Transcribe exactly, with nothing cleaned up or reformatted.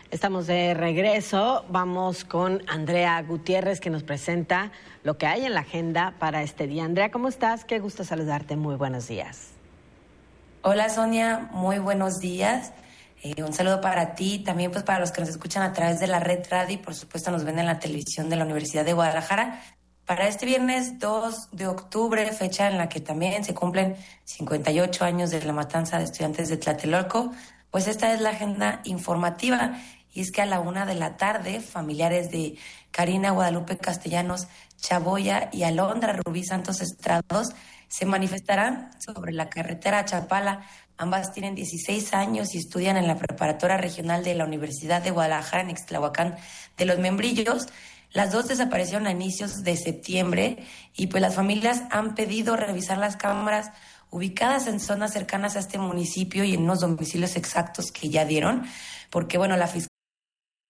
Estamos de regreso. Vamos con Andrea Gutiérrez, que nos presenta lo que hay en la agenda para este día. Andrea, ¿cómo estás? Qué gusto saludarte. Muy buenos días. Hola, Sonia. Muy buenos días. Eh, un saludo para ti, también pues para los que nos escuchan a través de la red radio y por supuesto nos ven en la televisión de la Universidad de Guadalajara. Para este viernes dos de octubre, fecha en la que también se cumplen cincuenta y ocho años de la matanza de estudiantes de Tlatelolco, pues esta es la agenda informativa. Y es que a la una de la tarde, familiares de Karina Guadalupe Castellanos Chaboya y Alondra Rubí Santos Estrados se manifestarán sobre la carretera a Chapala. Ambas tienen dieciséis años y estudian en la Preparatoria Regional de la Universidad de Guadalajara en Ixtlahuacán de los Membrillos. Las dos desaparecieron a inicios de septiembre y pues las familias han pedido revisar las cámaras ubicadas en zonas cercanas a este municipio y en unos domicilios exactos que ya dieron, porque bueno, la Fiscalía